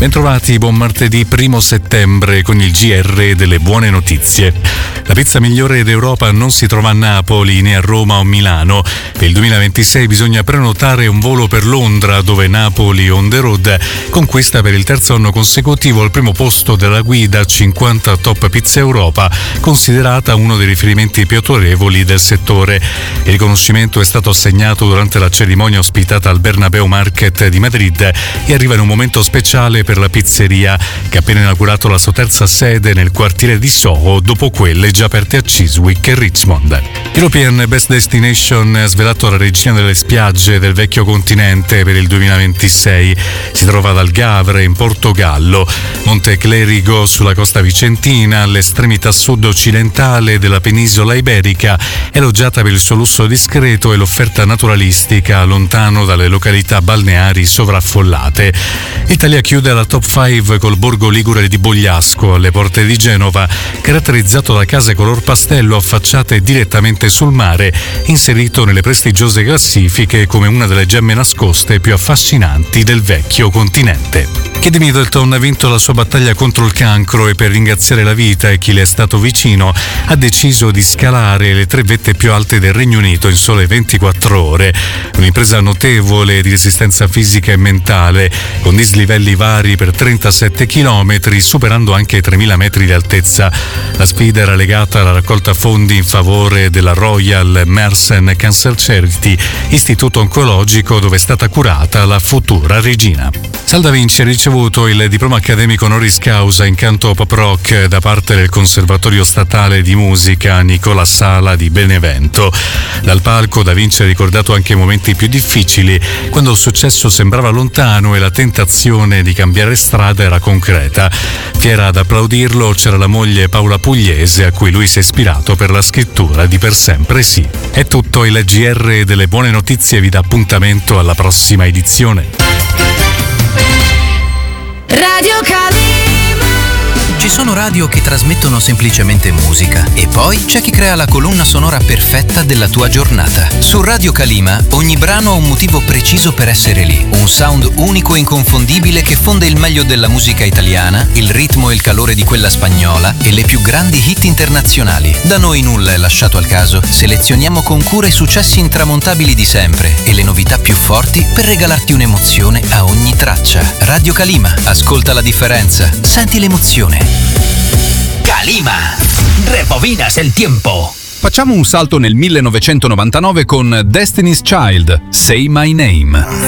Bentrovati, buon martedì 1 settembre con il GR delle buone notizie. La pizza migliore d'Europa non si trova a Napoli né a Roma o Milano. Per il 2026 bisogna prenotare un volo per Londra, dove Napoli on the road conquista per il terzo anno consecutivo il primo posto della guida 50 Top Pizza Europa, considerata uno dei riferimenti più autorevoli del settore. Il riconoscimento è stato assegnato durante la cerimonia ospitata al Bernabeu Market di Madrid e arriva in un momento speciale per la pizzeria, che ha appena inaugurato la sua terza sede nel quartiere di Soho, dopo quelle già aperte a Chiswick e Richmond. European Best Destination ha svelato la regina delle spiagge del vecchio continente per il 2026. Si trova ad Algarve, in Portogallo, Monte Clerigo sulla costa vicentina, all'estremità sud-occidentale della penisola iberica, elogiata per il suo lusso discreto e l'offerta naturalistica, lontano dalle località balneari sovraffollate. L'Italia chiude la top 5 col borgo ligure di Bogliasco, alle porte di Genova, caratterizzato da case color pastello affacciate direttamente sul mare, inserito nelle prestigiose classifiche come una delle gemme nascoste più affascinanti del vecchio continente. Kate Middleton ha vinto la sua battaglia contro il cancro e, per ringraziare la vita e chi le è stato vicino, ha deciso di scalare le 3 vette più alte del Regno Unito in sole 24 ore. Un'impresa notevole di resistenza fisica e mentale, con dislivelli vari per 37 km, superando anche i 3.000 metri di altezza. La sfida era legata alla raccolta fondi in favore della Royal Mersenne Cancer Charity, istituto oncologico dove è stata curata la futura regina. Sal da Vinci ha ricevuto il diploma accademico honoris causa in canto pop rock da parte del Conservatorio Statale di Musica Nicola Sala di Benevento. Dal palco Da Vinci ha ricordato anche i momenti più difficili, quando il successo sembrava lontano e la tentazione di cambiare strada era concreta. Fiera ad applaudirlo c'era la moglie Paola Pugliese, a cui lui si è ispirato per la scrittura di Per sempre sì. È tutto, il GR delle buone notizie vi dà appuntamento alla prossima edizione. Radio Calima. Ci sono radio che trasmettono semplicemente musica e poi c'è chi crea la colonna sonora perfetta della tua giornata. Su Radio Calima ogni brano ha un motivo preciso per essere lì, un sound unico e inconfondibile che fonde il meglio della musica italiana, il ritmo e il calore di quella spagnola e le più grandi hit internazionali. Da noi nulla è lasciato al caso, selezioniamo con cura i successi intramontabili di sempre e le novità più forti per regalarti un'emozione a ogni traccia. Radio Calima, ascolta la differenza, senti l'emozione. Calima, rebobinas el tiempo. Facciamo un salto nel 1999 con Destiny's Child, Say My Name.